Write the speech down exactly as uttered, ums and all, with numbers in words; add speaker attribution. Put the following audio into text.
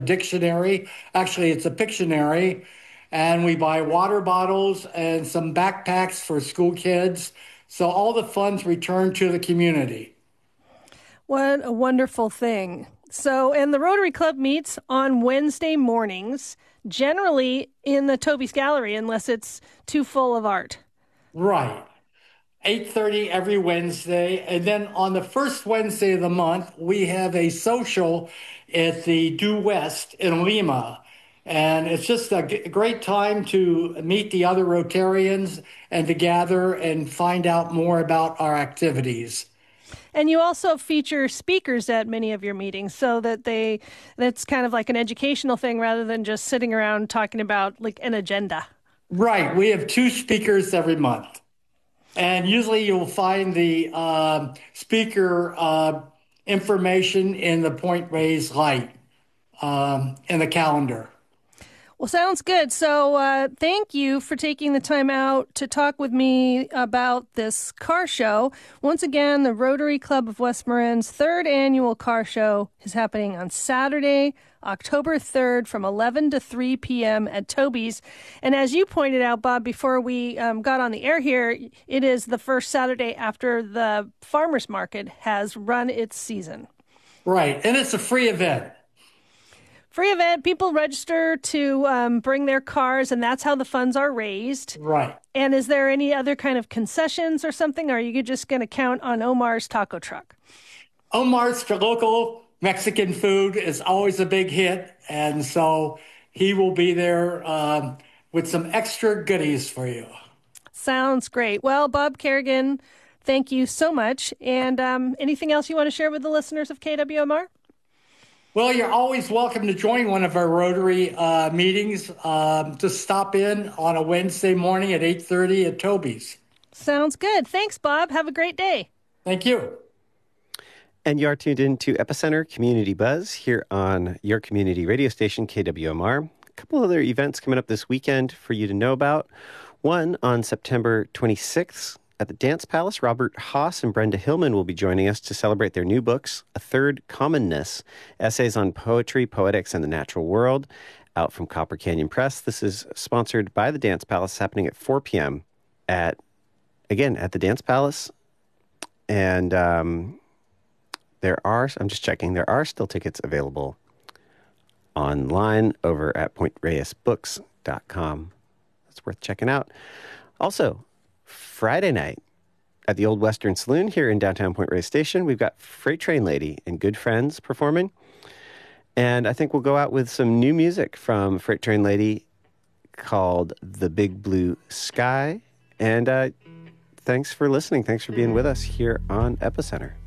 Speaker 1: dictionary. Actually, it's a Pictionary. And we buy water bottles and some backpacks for school kids. So all the funds return to the community.
Speaker 2: What a wonderful thing. So, and the Rotary Club meets on Wednesday mornings, generally in the Toby's Gallery, unless it's too full of art.
Speaker 1: Right. eight thirty every Wednesday. And then on the first Wednesday of the month, we have a social at the Due West in Lima. And it's just a g- great time to meet the other Rotarians and to gather and find out more about our activities.
Speaker 2: And you also feature speakers at many of your meetings so that they that's kind of like an educational thing rather than just sitting around talking about like an agenda.
Speaker 1: Right. We have two speakers every month. And usually you'll find the uh, speaker uh, information in the Point Reyes light um, in the calendar.
Speaker 2: Well, sounds good. So, uh, thank you for taking the time out to talk with me about this car show. Once again, the Rotary Club of West Marin's third annual car show is happening on Saturday, October third from eleven to three p.m. at Toby's. And as you pointed out, Bob, before we um, got on the air here, it is the first Saturday after the farmers market has run its season.
Speaker 1: Right. And it's a free event.
Speaker 2: Free event, people register to um, bring their cars, and that's how the funds are raised.
Speaker 1: Right.
Speaker 2: And is there any other kind of concessions or something, or are you just going to count on Omar's taco truck?
Speaker 1: Omar's local Mexican food is always a big hit, and so he will be there um, with some extra goodies for you.
Speaker 2: Sounds great. Well, Bob Kerrigan, thank you so much. And um, anything else you want to share with the listeners of K W M R?
Speaker 1: Well, you're always welcome to join one of our Rotary uh, meetings. Um, just stop in on a Wednesday morning at eight thirty at Toby's.
Speaker 2: Sounds good. Thanks, Bob. Have a great day.
Speaker 1: Thank you.
Speaker 3: And you are tuned in to Epicenter Community Buzz here on your community radio station, K W M R. A couple other events coming up this weekend for you to know about. One on September twenty-sixth. At the Dance Palace, Robert Haas and Brenda Hillman will be joining us to celebrate their new books, A Third Commonness, Essays on Poetry, Poetics, and the Natural World, out from Copper Canyon Press. This is sponsored by the Dance Palace, happening at four p.m. at, again, at the Dance Palace. And um, there are, I'm just checking, there are still tickets available online over at point reyes books dot com. That's worth checking out. Also, Friday night at the Old Western Saloon here in downtown Point Reyes Station, we've got Freight Train Lady and Good Friends performing. And I think we'll go out with some new music from Freight Train Lady called The Big Blue Sky. And uh, thanks for listening. Thanks for being with us here on Epicenter.